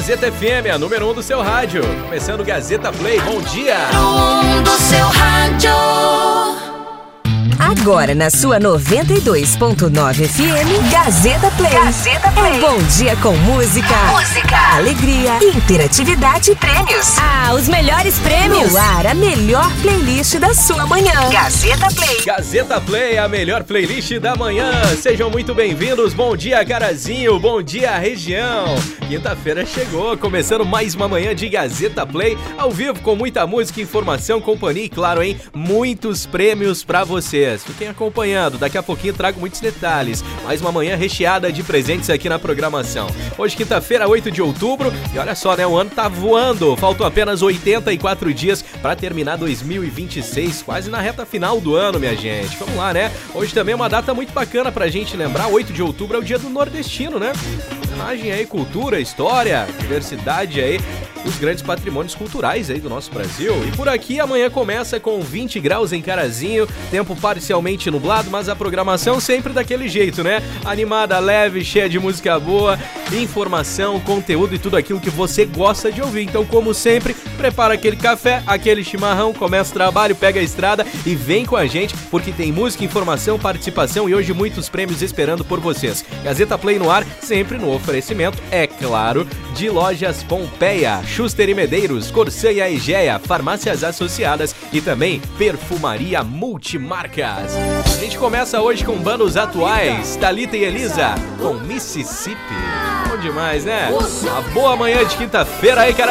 Gazeta FM, a número 1 do seu rádio. Começando o Gazeta Play, bom dia! Número 1 do seu rádio. Agora na sua 92.9 FM, Gazeta Play. Gazeta Play. Um bom dia com música, alegria, interatividade e prêmios. Os melhores prêmios. No ar, a melhor playlist da sua manhã. Gazeta Play. Gazeta Play, a melhor playlist da manhã. Sejam muito bem-vindos. Bom dia, Carazinho. Bom dia, região. Quinta-feira chegou, começando mais uma manhã de Gazeta Play, ao vivo com muita música, informação, companhia e, claro, hein, muitos prêmios pra vocês. Fiquem acompanhando, daqui a pouquinho trago muitos detalhes. Mais uma manhã recheada de presentes aqui na programação. Hoje, quinta-feira, 8 de outubro, e olha só, né, o ano tá voando. Faltam apenas 84 dias pra terminar 2026, quase na reta final do ano, minha gente. Vamos lá, né? Hoje também é uma data muito bacana pra gente lembrar, 8 de outubro é o dia do nordestino, né? Homenagem aí, cultura, história, diversidade aí, os grandes patrimônios culturais aí do nosso Brasil. E por aqui amanhã começa com 20 graus em Carazinho, tempo parcialmente nublado, mas a programação sempre daquele jeito, né? Animada, leve, cheia de música boa, informação, conteúdo e tudo aquilo que você gosta de ouvir. Então, como sempre, prepara aquele café, aquele chimarrão, começa o trabalho, pega a estrada e vem com a gente, porque tem música, informação, participação e hoje muitos prêmios esperando por vocês. Gazeta Play no ar, sempre no oferecimento, é claro, de Lojas Pompeia, Schuster e Medeiros, Corsã e Aegea, Farmácias Associadas e também Perfumaria Multimarcas. A gente começa hoje com bandos atuais, Thalita e Elisa, com Mississippi. Bom demais, né? Uma boa manhã de quinta-feira aí, cara.